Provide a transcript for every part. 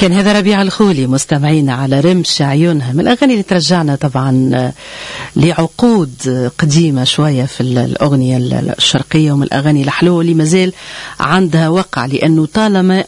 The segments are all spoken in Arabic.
كان هذا ربيع الخولي مستمعينا على رمش عيونها، من الأغاني اللي ترجعنا طبعا لعقود قديمة شوية في الأغنية الشرقية، ومن الأغاني الحلوة اللي مازال عندها وقع، لأنه طالما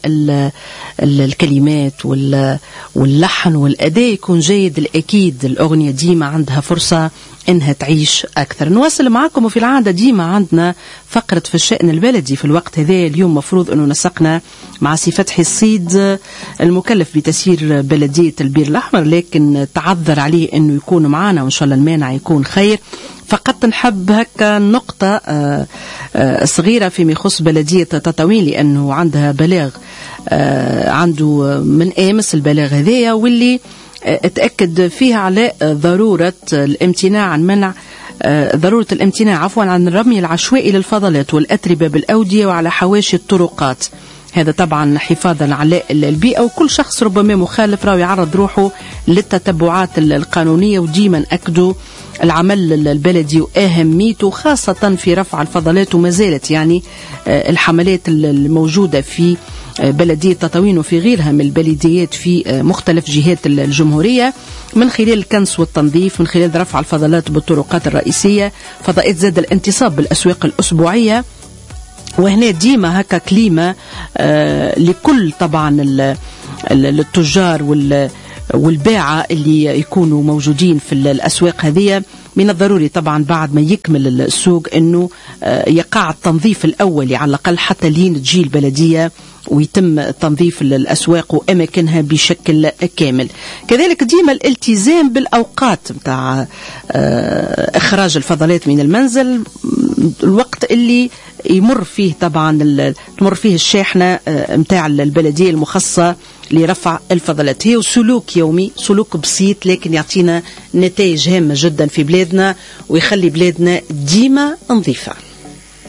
الكلمات واللحن والأداء يكون جيد الأكيد الأغنية ديما عندها فرصة إنها تعيش أكثر. نواصل معكم، وفي العادة ديما عندنا فقرة في الشأن البلدي في الوقت هذا. اليوم مفروض أنه نسقنا مع سي فتحي الصيد المكلف بتسيير بلدية البير الأحمر، لكن تعذر عليه أنه يكون معنا، وإن شاء الله المانع يكون خير. فقط نحب هكا نقطة صغيرة فيما يخص بلدية تطاوين، لأنه عندها بلاغ عنده من أمس البلاغ هذايا، واللي اتأكد فيها على ضرورة الامتناع عن منع ضرورة الامتناع عن الرمي العشوائي للفضلات والأتربة بالأودية وعلى حواشي الطرقات. هذا طبعا حفاظا على البيئة، وكل شخص ربما مخالف راهو يعرض روحه للتتبعات القانونية. وديما أكدوا العمل البلدي وأهميته خاصة في رفع الفضلات، وما زالت يعني الحملات الموجودة في بلدية تطاوين وفي غيرها من البلديات في مختلف جهات الجمهورية، من خلال الكنس والتنظيف، من خلال رفع الفضلات بالطرقات الرئيسية، فضائيات زاد الانتصاب بالأسواق الأسبوعية. وهنا ديما هكا كلمة لكل طبعا التجار والباعة اللي يكونوا موجودين في الأسواق هذه، من الضروري طبعا بعد ما يكمل السوق أنه يقع التنظيف الأولي على الأقل حتى لين تجي البلدية ويتم تنظيف الأسواق وأماكنها بشكل كامل. كذلك ديما الالتزام بالأوقات متاع إخراج الفضلات من المنزل، الوقت اللي يمر فيه طبعا تمر فيه الشاحنة متاع البلدية المخصصة لرفع الفضلات. هي سلوك يومي، سلوك بسيط لكن يعطينا نتائج هامة جدا في بلادنا ويخلي بلادنا ديما نظيفة.